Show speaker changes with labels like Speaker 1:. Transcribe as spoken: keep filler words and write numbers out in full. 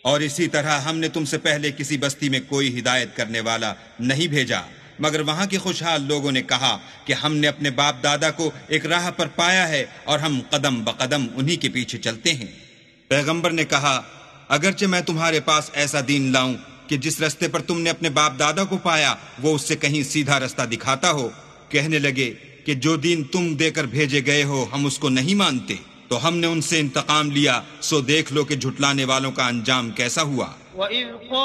Speaker 1: और इसी तरह हमने तुमसे पहले किसी बस्ती में कोई हिदायत करने वाला नहीं भेजा, मगर वहां के खुशहाल लोगों ने कहा कि हमने अपने बाप दादा को एक राह पर पाया है और हम कदम बकदम उन्हीं के पीछे चलते हैं। पैगंबर ने कहा, अगरचे मैं तुम्हारे पास ऐसा दीन लाऊं कि जिस रास्ते पर तुमने अपने बाप दादा को पाया वो उससे कहीं सीधा रास्ता दिखाता हो, कहने लगे कि जो दीन तुम देकर भेजे गए हो हम उसको नहीं मानते, तो हमने उनसे इंतकाम लिया, सो देख लो कि झुटलाने वालों का अंजाम कैसा हुआ।